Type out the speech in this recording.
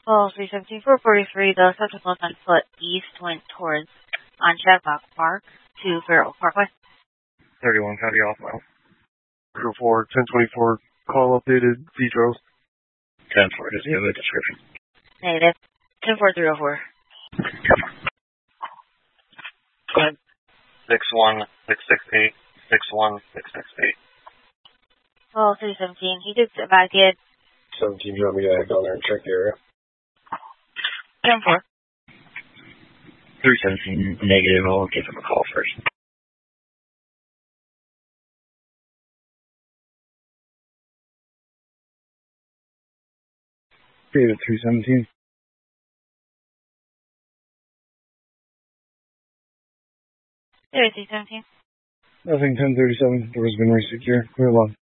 Well, 317 443, the subject was on foot east, went towards on Shadlock Park to Fair Oak Parkway. 31 County off mile. 04 1024, call updated, Cedros. 10-4, just give a description. Negative. 10304. Go ahead. 61668, 61668. Well, 317, he did sit back in. 17, you want me to go there and check the area? 10-4. 317, negative, I'll give him a call first. David 317. There is 317. Nothing, 1037, door's been resecure, clear log.